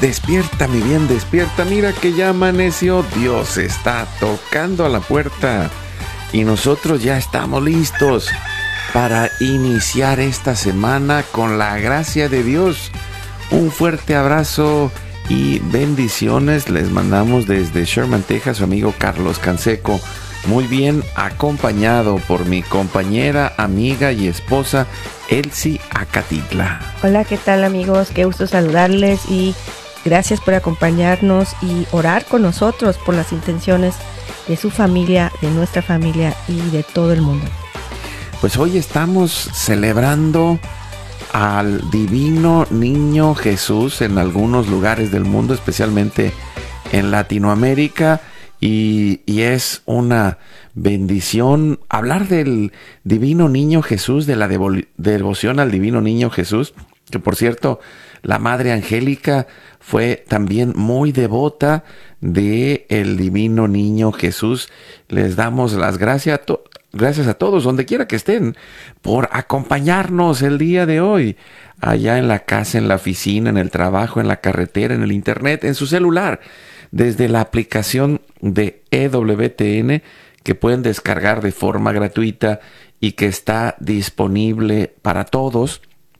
Despierta, mi bien, despierta. Mira que ya amaneció. Dios está tocando a la puerta. Y nosotros ya estamos listos para iniciar esta semana con la gracia de Dios. Un fuerte abrazo y bendiciones les mandamos desde Sherman, Texas, su amigo Carlos Canseco. Muy bien acompañado por mi compañera, amiga y esposa, Elsie Acatitla. Hola, ¿qué tal, amigos? Qué gusto saludarles y gracias por acompañarnos y orar con nosotros por las intenciones de su familia, de nuestra familia y de todo el mundo. Pues hoy estamos celebrando al divino niño Jesús en algunos lugares del mundo, especialmente en Latinoamérica, y es una bendición hablar del divino niño Jesús, de la devoción al divino niño Jesús, que por cierto, la Madre Angélica fue también muy devota de el divino niño Jesús. Les damos las gracias a todos, donde quiera que estén, por acompañarnos el día de hoy, allá en la casa, en la oficina, en el trabajo, en la carretera, en el internet, en su celular, desde la aplicación de EWTN, que pueden descargar de forma gratuita y que está disponible para todos.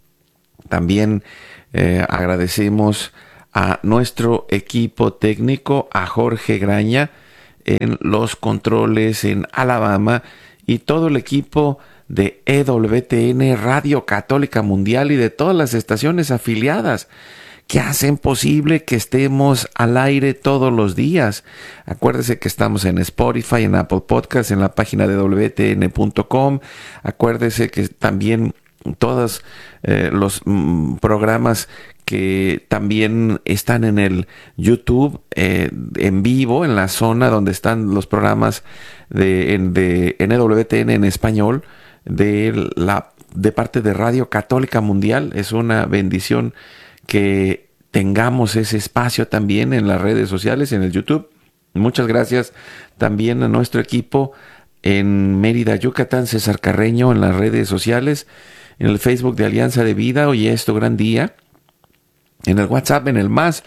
También agradecemos a nuestro equipo técnico, a Jorge Graña en los controles en Alabama, y todo el equipo de EWTN, Radio Católica Mundial, y de todas las estaciones afiliadas que hacen posible que estemos al aire todos los días. Acuérdese que estamos en Spotify, en Apple Podcasts, en la página de wtn.com. Acuérdese que también todos los programas que también están en el YouTube en vivo, en la zona donde están los programas en EWTN en español, de parte de Radio Católica Mundial. Es una bendición que tengamos ese espacio también en las redes sociales, en el YouTube. Muchas gracias también a nuestro equipo en Mérida, Yucatán, César Carreño, en las redes sociales, en el Facebook de Alianza de Vida, Hoy es tu gran día, en el WhatsApp, en el más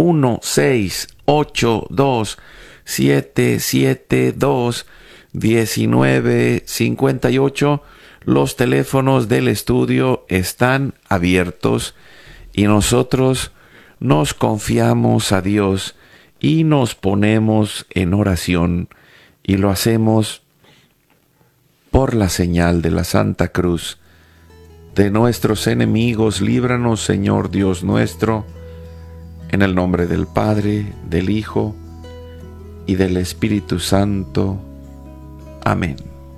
1-682-772-1958. Los teléfonos del estudio están abiertos y nosotros nos confiamos a Dios y nos ponemos en oración, y lo hacemos por la señal de la Santa Cruz. De nuestros enemigos, líbranos, Señor Dios nuestro, en el nombre del Padre, del Hijo y del Espíritu Santo. Amén.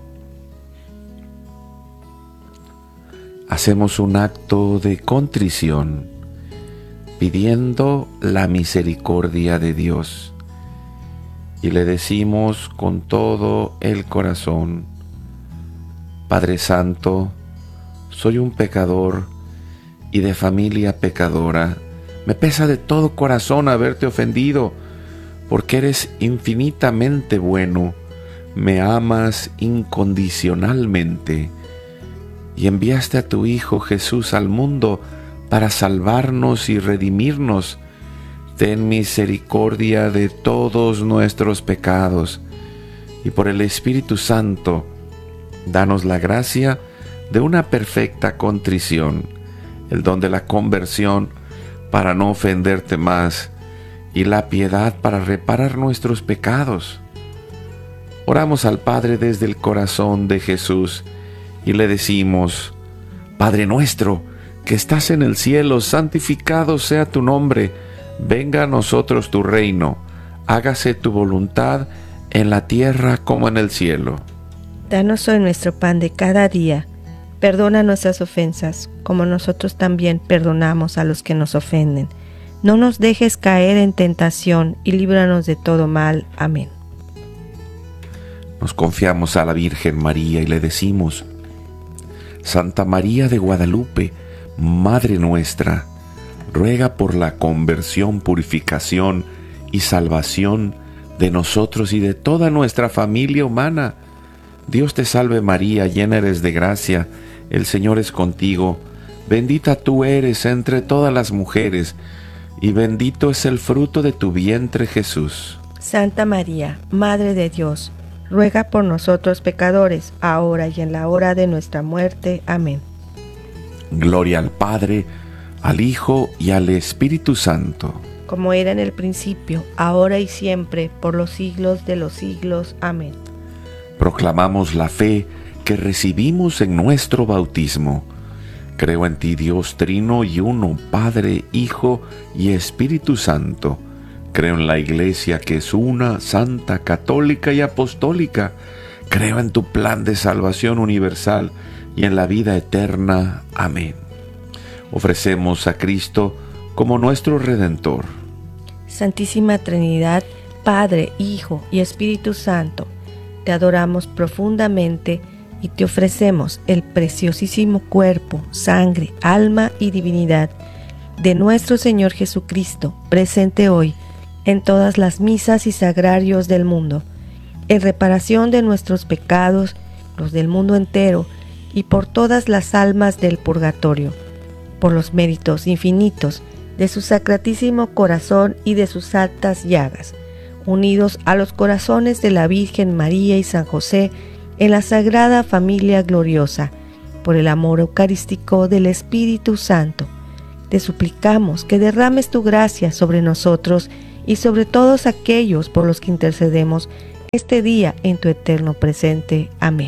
Hacemos un acto de contrición, pidiendo la misericordia de Dios, y le decimos con todo el corazón: Padre Santo, soy un pecador y de familia pecadora. Me pesa de todo corazón haberte ofendido, porque eres infinitamente bueno, me amas incondicionalmente, y enviaste a tu Hijo Jesús al mundo para salvarnos y redimirnos. Ten misericordia de todos nuestros pecados, y por el Espíritu Santo, danos la gracia de una perfecta contrición, el don de la conversión para no ofenderte más, y la piedad para reparar nuestros pecados. Oramos al Padre desde el corazón de Jesús y le decimos: Padre nuestro, que estás en el cielo, santificado sea tu nombre. Venga a nosotros tu reino. Hágase tu voluntad en la tierra como en el cielo. Danos hoy nuestro pan de cada día. Perdona nuestras ofensas, como nosotros también perdonamos a los que nos ofenden. No nos dejes caer en tentación y líbranos de todo mal. Amén. Nos confiamos a la Virgen María y le decimos: Santa María de Guadalupe, Madre nuestra, ruega por la conversión, purificación y salvación de nosotros y de toda nuestra familia humana. Dios te salve María, llena eres de gracia, el Señor es contigo. Bendita tú eres entre todas las mujeres, y bendito es el fruto de tu vientre, Jesús. Santa María, Madre de Dios, ruega por nosotros pecadores, ahora y en la hora de nuestra muerte. Amén. Gloria al Padre, al Hijo y al Espíritu Santo. Como era en el principio, ahora y siempre, por los siglos de los siglos. Amén. Proclamamos la fe que recibimos en nuestro bautismo. Creo en ti, Dios Trino y Uno, Padre, Hijo y Espíritu Santo. Creo en la Iglesia que es una, santa, católica y apostólica. Creo en tu plan de salvación universal y en la vida eterna. Amén. Ofrecemos a Cristo como nuestro Redentor. Santísima Trinidad, Padre, Hijo y Espíritu Santo, te adoramos profundamente y te ofrecemos el preciosísimo cuerpo, sangre, alma y divinidad de nuestro Señor Jesucristo, presente hoy en todas las misas y sagrarios del mundo, en reparación de nuestros pecados, los del mundo entero, y por todas las almas del purgatorio, por los méritos infinitos de su sacratísimo corazón y de sus altas llagas, unidos a los corazones de la Virgen María y San José, en la Sagrada Familia Gloriosa, por el amor eucarístico del Espíritu Santo. Te suplicamos que derrames tu gracia sobre nosotros y sobre todos aquellos por los que intercedemos este día en tu eterno presente. Amén.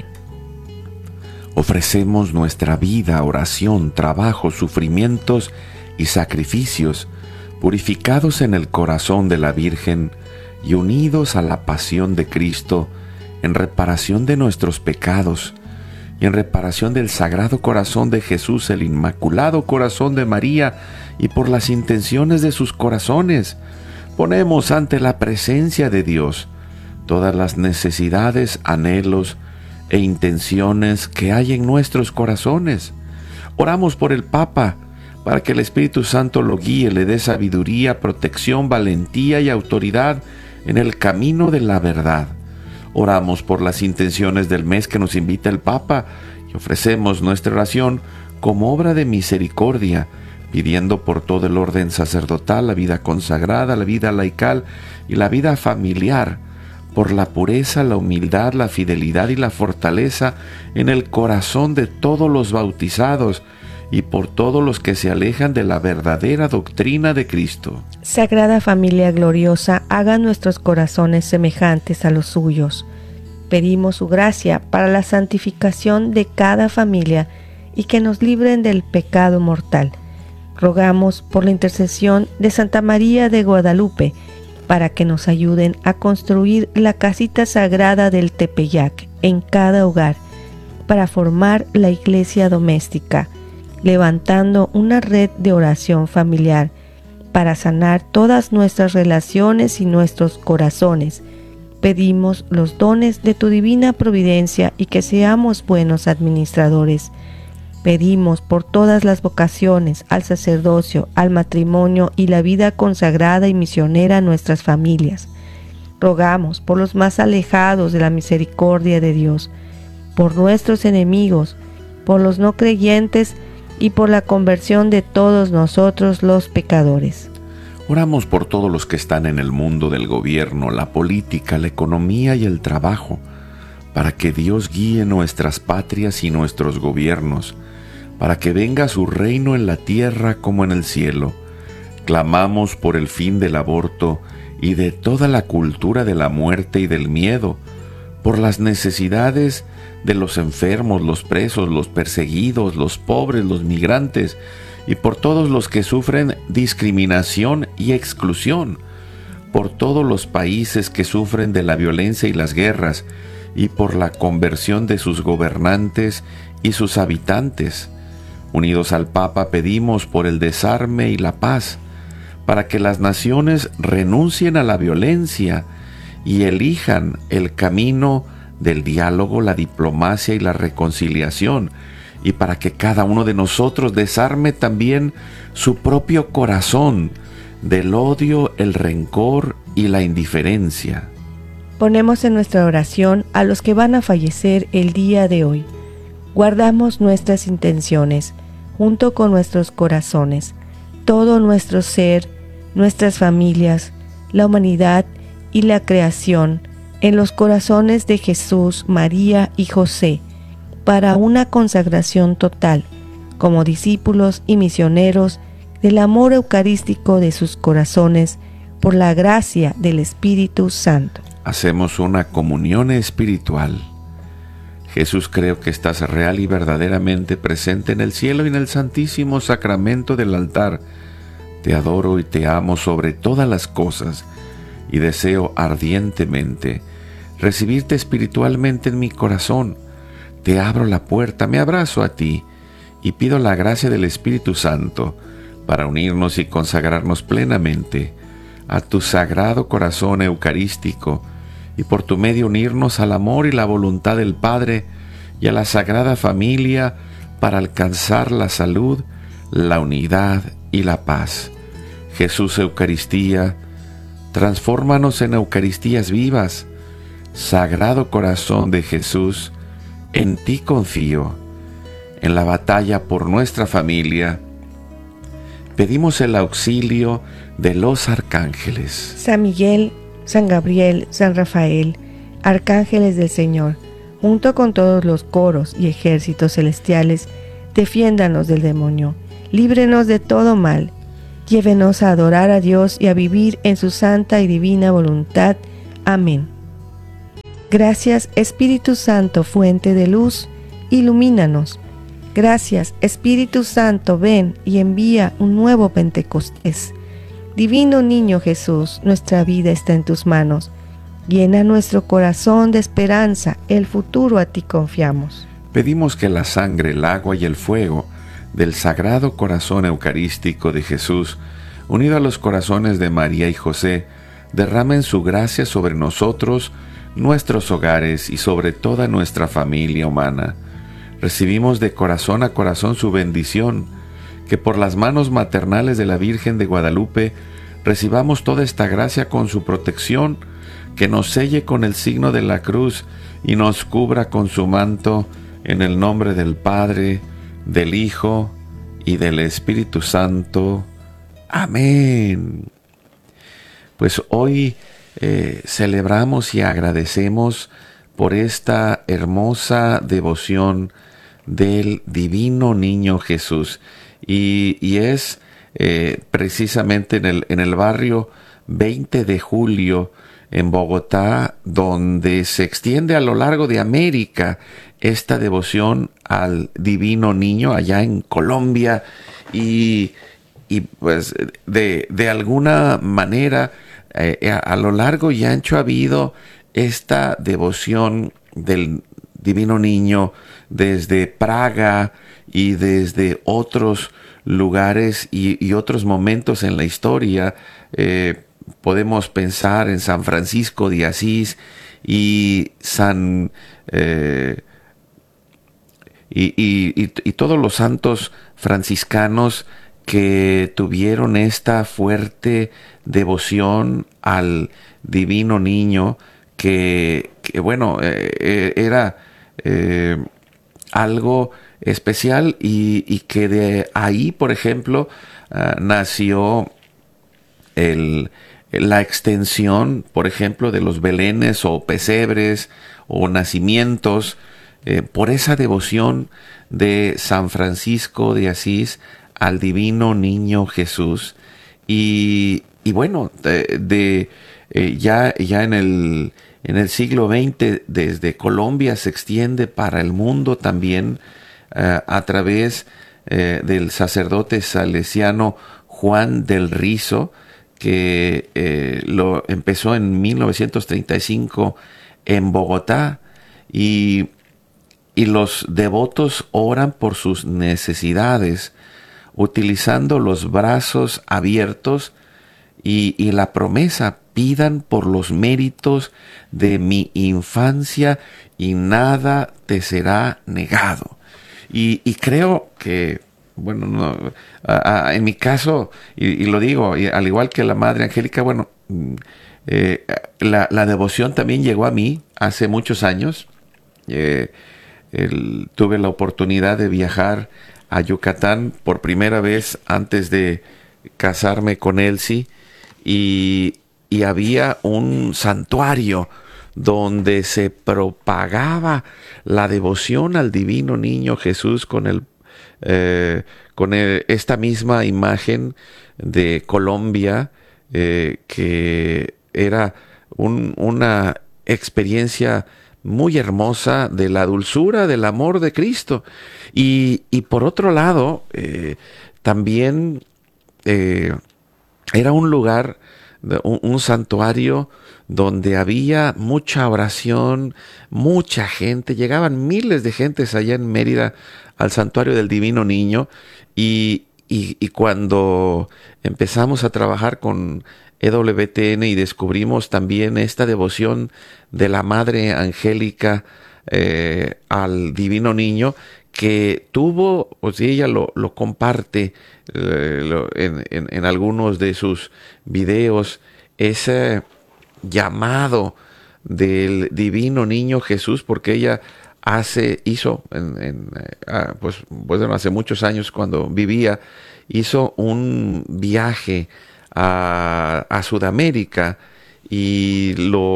Ofrecemos nuestra vida, oración, trabajo, sufrimientos y sacrificios, purificados en el corazón de la Virgen y unidos a la pasión de Cristo, en reparación de nuestros pecados y en reparación del Sagrado Corazón de Jesús, el Inmaculado Corazón de María, y por las intenciones de sus corazones. Ponemos ante la presencia de Dios todas las necesidades, anhelos e intenciones que hay en nuestros corazones. Oramos por el Papa, para que el Espíritu Santo lo guíe, le dé sabiduría, protección, valentía y autoridad en el camino de la verdad. Oramos por las intenciones del mes que nos invita el Papa y ofrecemos nuestra oración como obra de misericordia, pidiendo por todo el orden sacerdotal, la vida consagrada, la vida laical y la vida familiar, por la pureza, la humildad, la fidelidad y la fortaleza en el corazón de todos los bautizados y por todos los que se alejan de la verdadera doctrina de Cristo. Sagrada Familia Gloriosa, haga nuestros corazones semejantes a los suyos. Pedimos su gracia para la santificación de cada familia y que nos libren del pecado mortal. Rogamos por la intercesión de Santa María de Guadalupe para que nos ayuden a construir la casita sagrada del Tepeyac en cada hogar, para formar la iglesia doméstica, levantando una red de oración familiar para sanar todas nuestras relaciones y nuestros corazones. Pedimos los dones de tu divina providencia y que seamos buenos administradores. Pedimos por todas las vocaciones, al sacerdocio, al matrimonio y la vida consagrada y misionera a nuestras familias. Rogamos por los más alejados de la misericordia de Dios, por nuestros enemigos, por los no creyentes y por la conversión de todos nosotros los pecadores. Oramos por todos los que están en el mundo del gobierno, la política, la economía y el trabajo, para que Dios guíe nuestras patrias y nuestros gobiernos, para que venga su reino en la tierra como en el cielo. Clamamos por el fin del aborto y de toda la cultura de la muerte y del miedo, por las necesidades de los enfermos, los presos, los perseguidos, los pobres, los migrantes, y por todos los que sufren discriminación y exclusión, por todos los países que sufren de la violencia y las guerras, y por la conversión de sus gobernantes y sus habitantes. Unidos al Papa pedimos por el desarme y la paz, para que las naciones renuncien a la violencia y elijan el camino del diálogo, la diplomacia y la reconciliación, y para que cada uno de nosotros desarme también su propio corazón del odio, el rencor y la indiferencia. Ponemos en nuestra oración a los que van a fallecer el día de hoy. Guardamos nuestras intenciones, junto con nuestros corazones, todo nuestro ser, nuestras familias, la humanidad y la creación en los corazones de Jesús, María y José, para una consagración total, como discípulos y misioneros del amor eucarístico de sus corazones, por la gracia del Espíritu Santo. Hacemos una comunión espiritual. Jesús, creo que estás real y verdaderamente presente en el cielo y en el santísimo sacramento del altar. Te adoro y te amo sobre todas las cosas y deseo ardientemente recibirte espiritualmente en mi corazón. Te abro la puerta, me abrazo a ti y pido la gracia del Espíritu Santo para unirnos y consagrarnos plenamente a tu sagrado corazón eucarístico y por tu medio unirnos al amor y la voluntad del Padre y a la Sagrada Familia para alcanzar la salud, la unidad y la paz. Jesús Eucaristía, transfórmanos en Eucaristías vivas. Sagrado Corazón de Jesús, en ti confío. En la batalla por nuestra familia, pedimos el auxilio de los arcángeles. San Miguel, San Gabriel, San Rafael, arcángeles del Señor, junto con todos los coros y ejércitos celestiales, defiéndanos del demonio, líbrenos de todo mal, llévenos a adorar a Dios y a vivir en su santa y divina voluntad. Amén. Gracias, Espíritu Santo, fuente de luz, ilumínanos. Gracias, Espíritu Santo, ven y envía un nuevo Pentecostés. Divino Niño Jesús, nuestra vida está en tus manos. Llena nuestro corazón de esperanza, el futuro a ti confiamos. Pedimos que la sangre, el agua y el fuego del Sagrado Corazón Eucarístico de Jesús, unido a los corazones de María y José, derramen su gracia sobre nosotros, nuestros hogares y sobre toda nuestra familia humana. Recibimos de corazón a corazón su bendición, que por las manos maternales de la Virgen de Guadalupe recibamos toda esta gracia con su protección, que nos selle con el signo de la cruz y nos cubra con su manto, en el nombre del Padre, del Hijo y del Espíritu Santo. Amén. Pues hoy celebramos y agradecemos por esta hermosa devoción del Divino Niño Jesús. Y es precisamente en el barrio 20 de Julio, en Bogotá, donde se extiende a lo largo de América esta devoción al Divino Niño, allá en Colombia, y pues de alguna manera a lo largo y ancho ha habido esta devoción del Divino Niño desde Praga y desde otros lugares y otros momentos en la historia. Podemos pensar en San Francisco de Asís y y todos los santos franciscanos que tuvieron esta fuerte devoción al Divino Niño, que bueno, era algo especial y que de ahí, por ejemplo, nació la extensión, por ejemplo, de los belenes o pesebres o nacimientos, por esa devoción de San Francisco de Asís al Divino Niño Jesús. Y bueno, ya en el siglo XX, desde Colombia se extiende para el mundo también, a través del sacerdote salesiano Juan del Rizo, que lo empezó en 1935 en Bogotá, y los devotos oran por sus necesidades, utilizando los brazos abiertos y la promesa: pidan por los méritos de mi infancia y nada te será negado. Y creo que, bueno, en mi caso, y lo digo, al igual que la Madre Angélica, bueno, la devoción también llegó a mí hace muchos años. Tuve la oportunidad de viajar a Yucatán por primera vez antes de casarme con Elsie, y había un santuario donde se propagaba la devoción al divino niño Jesús esta misma imagen de Colombia, que era una experiencia muy hermosa de la dulzura del amor de Cristo. Y por otro lado, también era un lugar, un santuario donde había mucha oración, mucha gente. Llegaban miles de gentes allá en Mérida al santuario del Divino Niño. Y cuando empezamos a trabajar con EWTN y descubrimos también esta devoción de la Madre Angélica al Divino Niño, que tuvo, pues ella lo comparte en algunos de sus videos, ese llamado del Divino Niño Jesús, porque ella hizo pues bueno, hace muchos años, cuando vivía, hizo un viaje a Sudamérica, y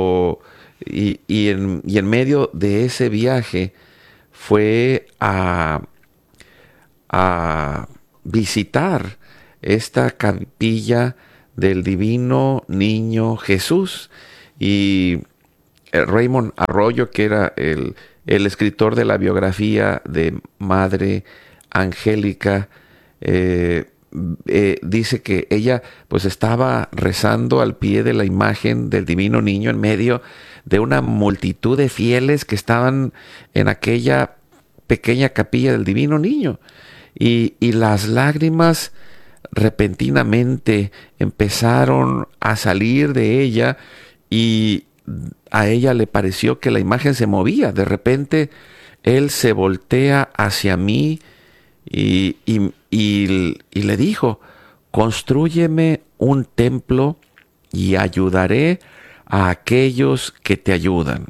en medio de ese viaje fue a visitar esta capilla del Divino Niño Jesús. Y Raymond Arroyo, que era el escritor de la biografía de Madre Angélica, dice que ella pues estaba rezando al pie de la imagen del Divino Niño en medio de una multitud de fieles que estaban en aquella pequeña capilla del Divino Niño, y las lágrimas repentinamente empezaron a salir de ella, y a ella le pareció que la imagen se movía. De repente él se voltea hacia mí y le dijo: «Constrúyeme un templo y ayudaré a aquellos que te ayudan».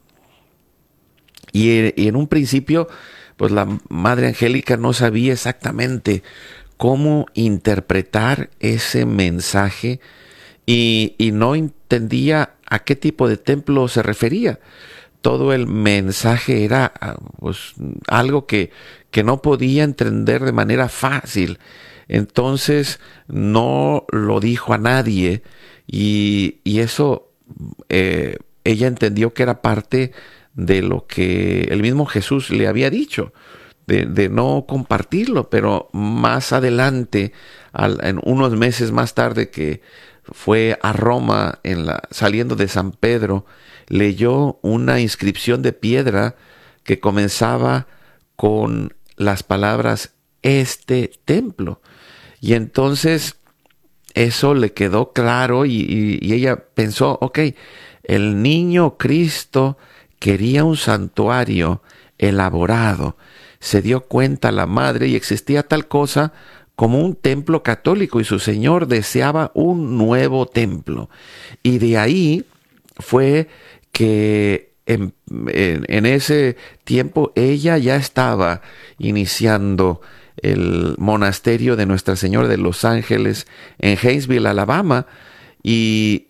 Y en un principio, pues la Madre Angélica no sabía exactamente cómo interpretar ese mensaje, y no entendía a qué tipo de templo se refería. Todo el mensaje era pues algo que no podía entender de manera fácil. Entonces no lo dijo a nadie, y eso ella entendió que era parte de lo que el mismo Jesús le había dicho, de no compartirlo. Pero más adelante, en unos meses más tarde, que fue a Roma, saliendo de San Pedro, leyó una inscripción de piedra que comenzaba con las palabras «este templo». Y entonces eso le quedó claro, y ella pensó: ok, el niño Cristo quería un santuario elaborado. Se dio cuenta la madre, y existía tal cosa como un templo católico, y su Señor deseaba un nuevo templo. Y de ahí fue que en ese tiempo ella ya estaba iniciando el monasterio de Nuestra Señora de los Ángeles en Hayesville, Alabama. Y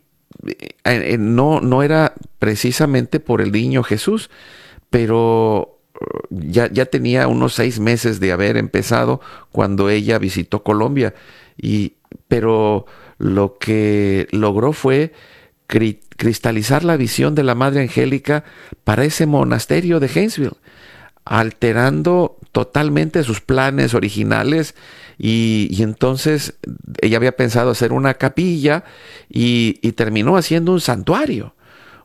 no era precisamente por el niño Jesús, pero ya tenía unos 6 meses de haber empezado cuando ella visitó Colombia. Pero lo que logró fue cristalizar la visión de la Madre Angélica para ese monasterio de Hayesville, alterando totalmente sus planes originales. Y entonces ella había pensado hacer una capilla, y terminó haciendo un santuario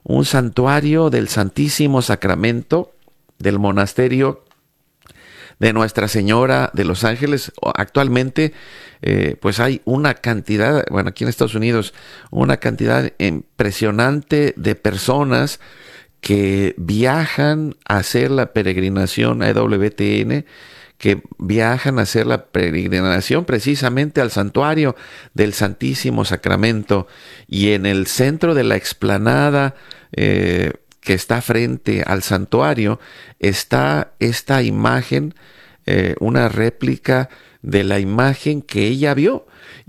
del Santísimo Sacramento del monasterio de Nuestra Señora de los Ángeles. Actualmente pues hay una cantidad, bueno, aquí en Estados Unidos, una cantidad impresionante de personas que viajan a hacer la peregrinación a EWTN, que viajan a hacer la peregrinación precisamente al santuario del Santísimo Sacramento. Y en el centro de la explanada que está frente al santuario está esta imagen, una réplica de la imagen que ella vio.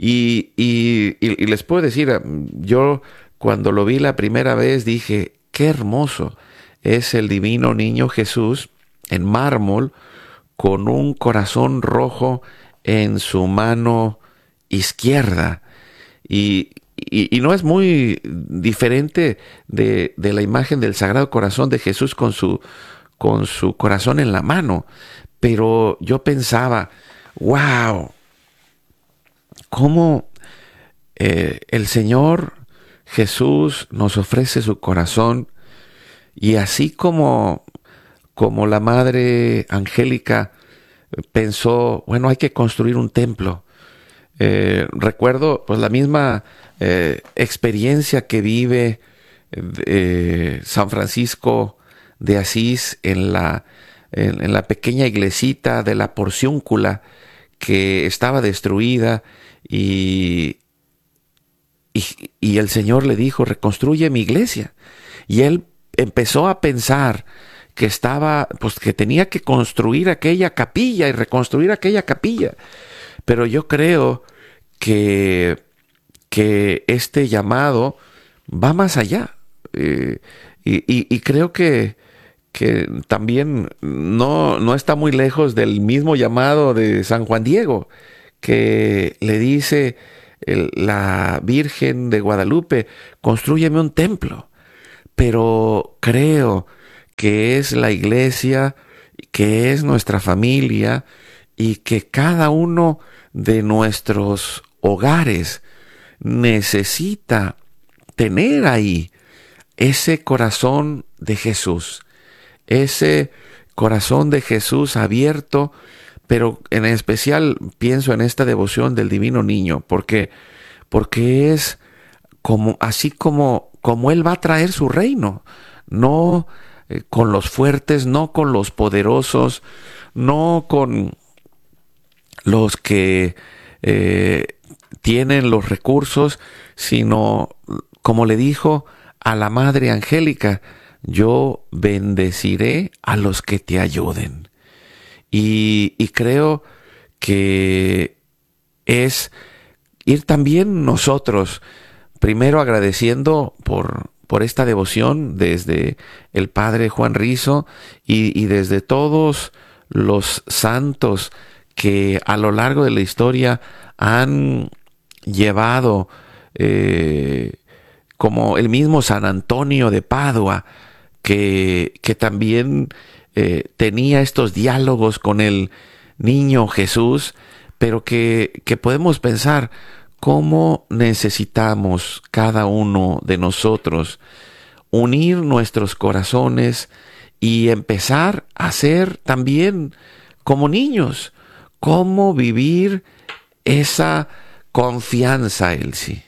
Y les puedo decir, yo cuando lo vi la primera vez dije, qué hermoso es el divino niño Jesús en mármol con un corazón rojo en su mano izquierda. Y no es muy diferente de la imagen del Sagrado Corazón de Jesús con su corazón en la mano. Pero yo pensaba, wow, cómo el Señor Jesús nos ofrece su corazón, y así como la Madre Angélica pensó, bueno, hay que construir un templo. Recuerdo pues la misma experiencia que vive San Francisco de Asís en la pequeña iglesita de la Porciúncula, que estaba destruida, y el Señor le dijo, reconstruye mi iglesia. Y él empezó a pensar que que tenía que construir aquella capilla y reconstruir aquella capilla. Pero yo creo que este llamado va más allá. Y creo que también no está muy lejos del mismo llamado de San Juan Diego, que le dice la Virgen de Guadalupe, constrúyeme un templo. Pero creo que es la iglesia, que es nuestra familia, y que cada uno de nuestros hogares necesita tener ahí ese corazón de Jesús, ese corazón de Jesús abierto. Pero en especial pienso en esta devoción del Divino Niño, porque es así como Él va a traer su reino, no con los fuertes, no con los poderosos, no con los que tienen los recursos, sino como le dijo a la Madre Angélica, yo bendeciré a los que te ayuden. Y creo que es ir también nosotros primero agradeciendo por esta devoción desde el Padre Juan Rizo y desde todos los santos que a lo largo de la historia han llevado, como el mismo San Antonio de Padua, que también tenía estos diálogos con el niño Jesús, pero que podemos pensar cómo necesitamos cada uno de nosotros unir nuestros corazones y empezar a ser también como niños, cómo vivir esa confianza, Elsie.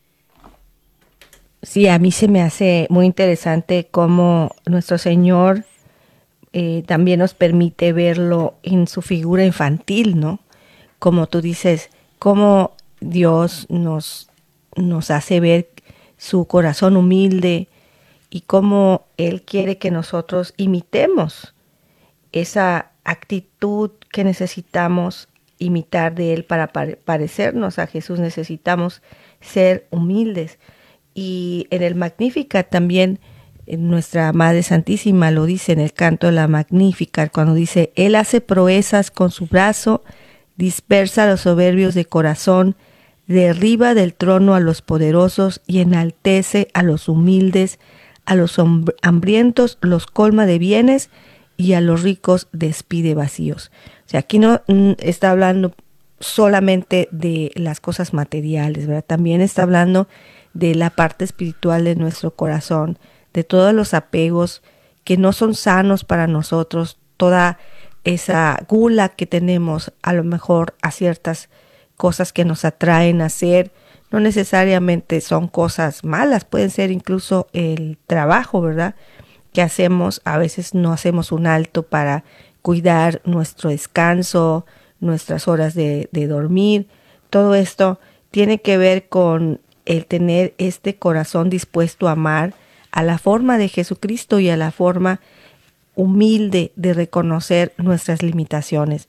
Sí, a mí se me hace muy interesante cómo nuestro Señor también nos permite verlo en su figura infantil, ¿no? Como tú dices, cómo Dios nos hace ver su corazón humilde y cómo Él quiere que nosotros imitemos esa actitud que necesitamos imitar de Él para parecernos a Jesús. Necesitamos ser humildes. Y en el Magnificat también nuestra Madre Santísima lo dice en el canto de la Magnificat, cuando dice, Él hace proezas con su brazo, dispersa a los soberbios de corazón, derriba del trono a los poderosos y enaltece a los humildes, a los hambrientos los colma de bienes y a los ricos despide vacíos. O sea, aquí no está hablando solamente de las cosas materiales, ¿verdad? También está hablando de la parte espiritual de nuestro corazón, de todos los apegos que no son sanos para nosotros, toda esa gula que tenemos a lo mejor a ciertas cosas que nos atraen a hacer. No necesariamente son cosas malas, pueden ser incluso el trabajo, ¿verdad? Que hacemos, a veces no hacemos un alto para cuidar nuestro descanso, nuestras horas de dormir. Todo esto tiene que ver con el tener este corazón dispuesto a amar a la forma de Jesucristo y a la forma humilde de reconocer nuestras limitaciones.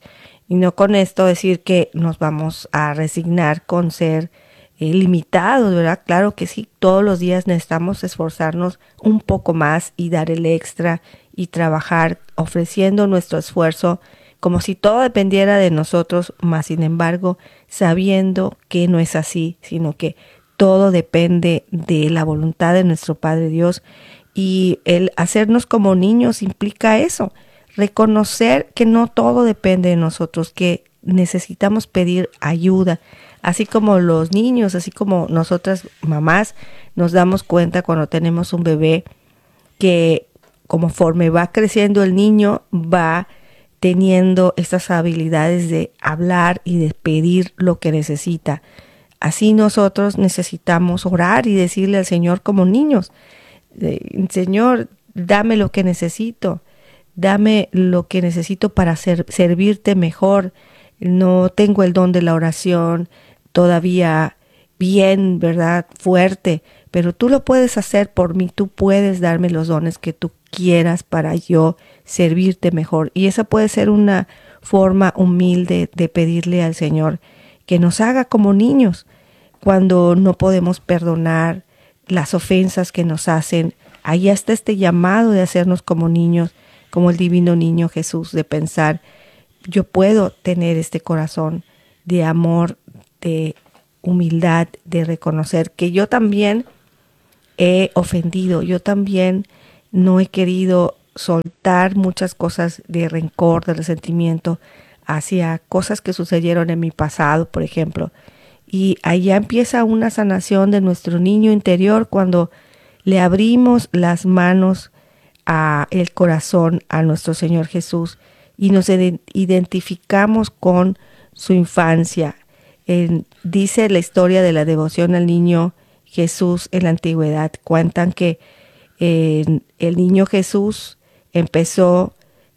Y no con esto decir que nos vamos a resignar con ser limitados, ¿verdad? Claro que sí, todos los días necesitamos esforzarnos un poco más y dar el extra y trabajar ofreciendo nuestro esfuerzo como si todo dependiera de nosotros, más sin embargo, sabiendo que no es así, sino que todo depende de la voluntad de nuestro Padre Dios. Y el hacernos como niños implica eso, reconocer que no todo depende de nosotros, que necesitamos pedir ayuda, así como los niños, así como nosotras mamás nos damos cuenta cuando tenemos un bebé que conforme va creciendo el niño va teniendo estas habilidades de hablar y de pedir lo que necesita. Así nosotros necesitamos orar y decirle al Señor como niños, Señor, dame lo que necesito. Dame lo que necesito para servirte mejor. No tengo el don de la oración todavía bien, ¿verdad? Fuerte, pero tú lo puedes hacer por mí. Tú puedes darme los dones que tú quieras para yo servirte mejor. Y esa puede ser una forma humilde de pedirle al Señor que nos haga como niños cuando no podemos perdonar las ofensas que nos hacen. Ahí está este llamado de hacernos como niños, como el divino niño Jesús, de pensar, yo puedo tener este corazón de amor, de humildad, de reconocer que yo también he ofendido, yo también no he querido soltar muchas cosas de rencor, de resentimiento hacia cosas que sucedieron en mi pasado, por ejemplo. Y allá empieza una sanación de nuestro niño interior cuando le abrimos las manos a el corazón a nuestro Señor Jesús y nos identificamos con su infancia. Dice la historia de la devoción al niño Jesús en la antigüedad. Cuentan que el niño Jesús empezó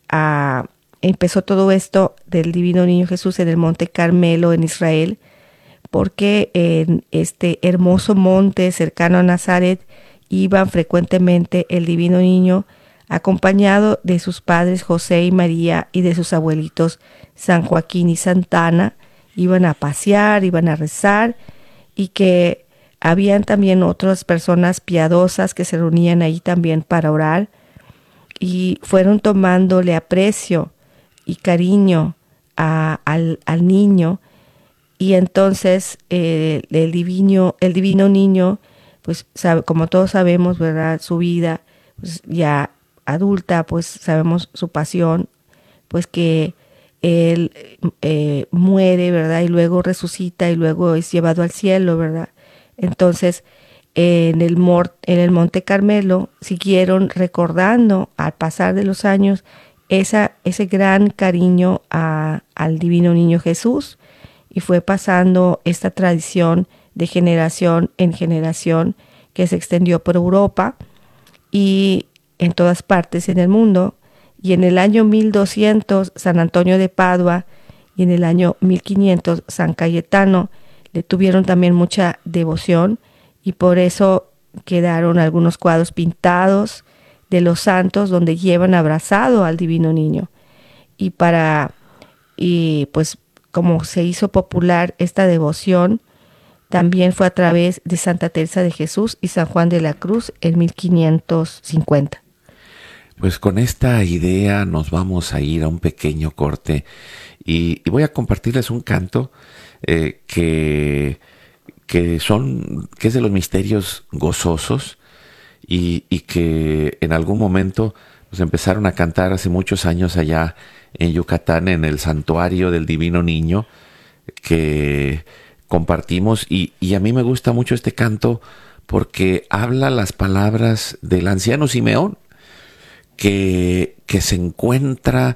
todo esto del divino niño Jesús en el monte Carmelo en Israel, porque en este hermoso monte cercano a Nazaret iba frecuentemente el divino niño acompañado de sus padres José y María y de sus abuelitos San Joaquín y Santa Ana. Iban a pasear, iban a rezar, y que habían también otras personas piadosas que se reunían ahí también para orar, y fueron tomándole aprecio y cariño al niño. Y entonces el divino niño, pues sabe, como todos sabemos, ¿verdad? Su vida, pues ya adulta, pues sabemos su pasión, pues que él muere, ¿verdad? Y luego resucita y luego es llevado al cielo, ¿verdad? Entonces en el Monte Carmelo siguieron recordando al pasar de los años ese gran cariño al divino niño Jesús, y fue pasando esta tradición de generación en generación que se extendió por Europa y en todas partes en el mundo. Y en el año 1200 San Antonio de Padua y en el año 1500 San Cayetano le tuvieron también mucha devoción, y por eso quedaron algunos cuadros pintados de los santos donde llevan abrazado al divino niño. Y pues como se hizo popular esta devoción, también fue a través de Santa Teresa de Jesús y San Juan de la Cruz en 1550. Pues con esta idea nos vamos a ir a un pequeño corte y voy a compartirles un canto que es de los misterios gozosos y que en algún momento nos empezaron a cantar hace muchos años allá en Yucatán, en el santuario del Divino Niño, que compartimos, y a mí me gusta mucho este canto porque habla las palabras del anciano Simeón, que se encuentra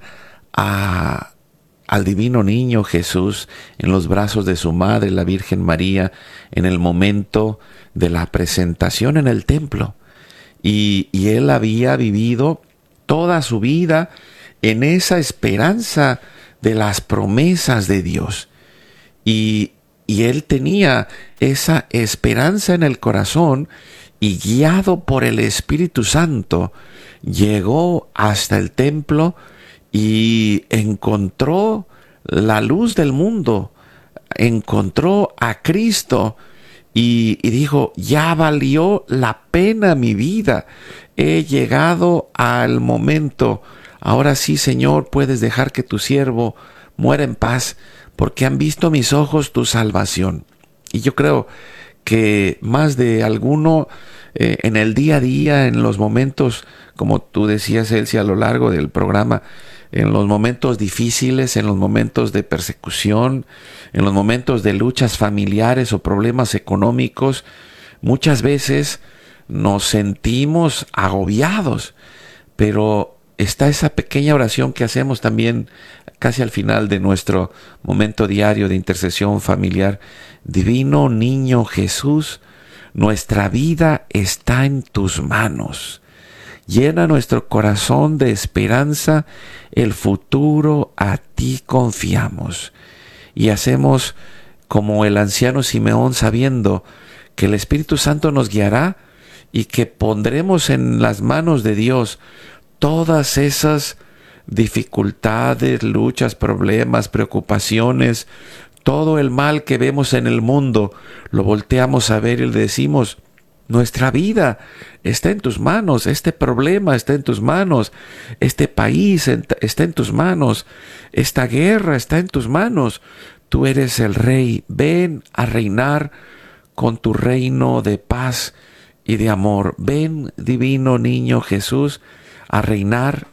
al Divino Niño Jesús en los brazos de su madre, la Virgen María, en el momento de la presentación en el templo. Y él había vivido toda su vida en esa esperanza de las promesas de Dios. Y él tenía esa esperanza en el corazón, y guiado por el Espíritu Santo, llegó hasta el templo y encontró la luz del mundo, encontró a Cristo y dijo, ya valió la pena mi vida, he llegado al momento, ahora sí, Señor, puedes dejar que tu siervo muera en paz, porque han visto mis ojos tu salvación. Y yo creo que más de alguno en el día a día, en los momentos, como tú decías, Elsie, a lo largo del programa, en los momentos difíciles, en los momentos de persecución, en los momentos de luchas familiares o problemas económicos, muchas veces nos sentimos agobiados, pero está esa pequeña oración que hacemos también casi al final de nuestro momento diario de intercesión familiar. Divino Niño Jesús, nuestra vida está en tus manos. Llena nuestro corazón de esperanza, el futuro a ti confiamos. Y hacemos como el anciano Simeón, sabiendo que el Espíritu Santo nos guiará y que pondremos en las manos de Dios todas esas dificultades, luchas, problemas, preocupaciones, todo el mal que vemos en el mundo, lo volteamos a ver y le decimos, nuestra vida está en tus manos, este problema está en tus manos, este país está en tus manos, esta guerra está en tus manos, tú eres el Rey, ven a reinar con tu reino de paz y de amor, ven, divino Niño Jesús, a reinar